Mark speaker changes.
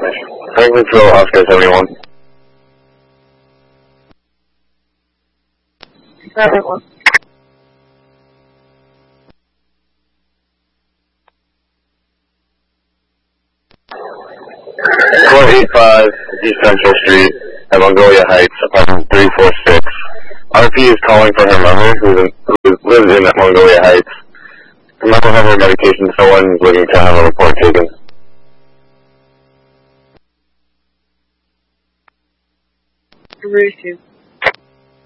Speaker 1: Franklinville, Oscar 71.
Speaker 2: That one.
Speaker 1: .485 East Central Street at Mongolia Heights, apartment 346. RP is calling for her mother, who lives in Mongolia Heights. Her mother has her medication, someone is looking to have a report taken.
Speaker 2: Ruth.